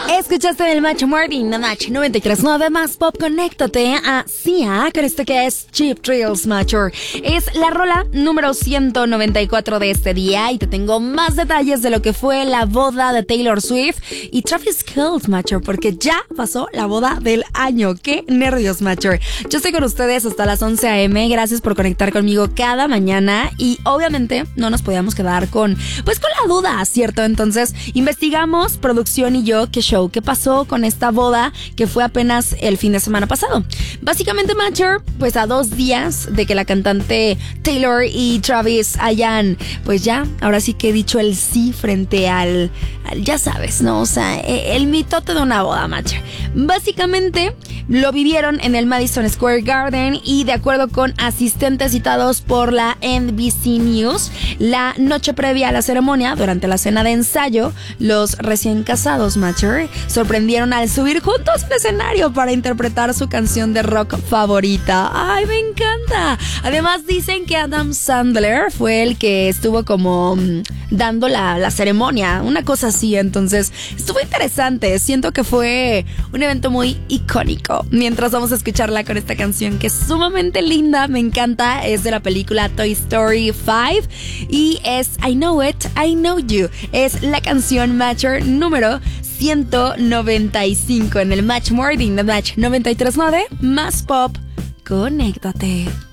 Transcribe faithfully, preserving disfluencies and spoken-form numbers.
Escuchaste el Match Morning, la Match noventa y tres punto nueve más pop. Conéctate a Sia con esto que es Cheap Thrills Matcher. Es la rola número ciento noventa y cuatro de este día y te tengo más detalles de lo que fue la boda de Taylor Swift y Travis Kelce, Matcher, porque ya pasó la boda del año. ¡Qué nervios, Matcher! Yo estoy con ustedes hasta las once a eme. Gracias por conectar conmigo cada mañana y obviamente no nos podíamos quedar con, pues con la duda, ¿cierto? Entonces investigamos, producción y yo, qué show, qué pasó con esta boda que fue apenas el fin de semana pasado. Básicamente, Matcher, pues a dos días de que la cantante Taylor y Travis hayan, pues ya, ahora sí que he dicho el sí frente al, al ya sabes, ¿no? O sea, el mitote de una boda, Matcher. Básicamente lo vivieron en el Madison Square Garden y de acuerdo con asistentes citados por la N B C News, la noche previa a la ceremonia, durante la cena de ensayo, los recién casados, Matcher, sorprendieron al subir juntos al escenario para interpretar su canción de rock favorita. ¡Ay, me encanta! Además dicen que Adam Sandler fue el que estuvo como mmm, dando la, la ceremonia, una cosa así. Entonces estuvo interesante, siento que fue un evento muy icónico. Mientras vamos a escucharla con esta canción que es sumamente linda, me encanta, es de la película Toy Story cinco y es I Know It, I Know You. Es la canción Matcher número ciento noventa y cinco en el Match Morning de Match noventa y tres punto nueve más pop. Conéctate.